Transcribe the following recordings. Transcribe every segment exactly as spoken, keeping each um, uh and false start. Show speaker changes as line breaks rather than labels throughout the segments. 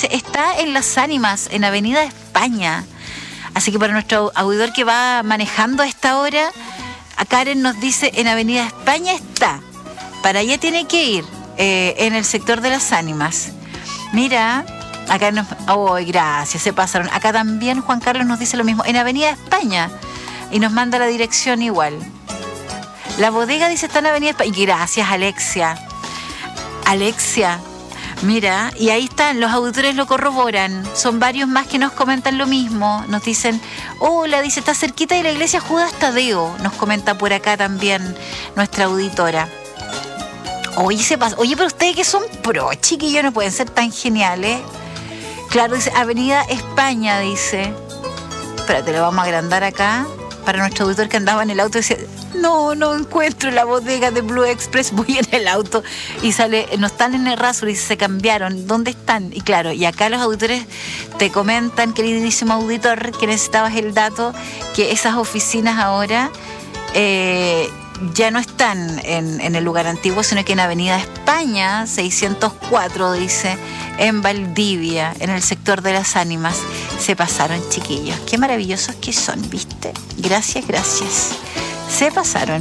dice, está en Las Ánimas, en Avenida España. Así que para nuestro auditor que va manejando a esta hora, a Karen nos dice, en Avenida España está. Para allá tiene que ir, eh, en el sector de Las Ánimas. Mira, acá nos... ¡Oh, gracias! Se pasaron. Acá también Juan Carlos nos dice lo mismo, en Avenida España. Y nos manda la dirección igual. La bodega dice, está en Avenida España. Y gracias, Alexia. Alexia. Mira, y ahí están, los auditores lo corroboran. Son varios más que nos comentan lo mismo. Nos dicen, hola, dice, está cerquita de la iglesia Judas Tadeo. Nos comenta por acá también nuestra auditora. Oye, se pasa. Oye, pero ustedes que son pro, chiquillos, no pueden ser tan geniales. Claro, dice, Avenida España, dice. Espérate, lo vamos a agrandar acá. Para nuestro auditor que andaba en el auto y decía, no, no encuentro la bodega de Blue Express, voy en el auto y sale, no están en el rastro y se cambiaron, ¿dónde están? Y claro, y acá los auditores te comentan, queridísimo auditor, que necesitabas el dato, que esas oficinas ahora eh, ya no están en, en el lugar antiguo, sino que en Avenida España, seiscientos cuatro, dice, en Valdivia, en el sector de Las Ánimas. Se pasaron, chiquillos. Qué maravillosos que son, ¿viste? Gracias, gracias. Se pasaron.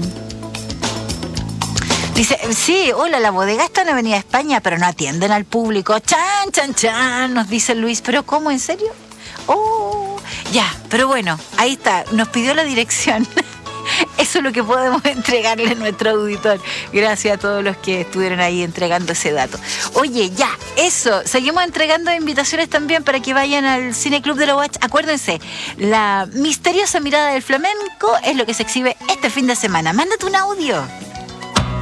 Dice, sí, hola, la bodega está en Avenida España, pero no atienden al público. Chan, chan, chan, nos dice Luis. ¿Pero cómo? ¿En serio? Oh, ya, pero bueno, ahí está. Nos pidió la dirección. Eso es lo que podemos entregarle a nuestro auditor. Gracias a todos los que estuvieron ahí entregando ese dato. Oye, ya, eso. Seguimos entregando invitaciones también para que vayan al Cine Club de la Watch. Acuérdense, la misteriosa mirada del flamenco es lo que se exhibe este fin de semana. Mándate un audio.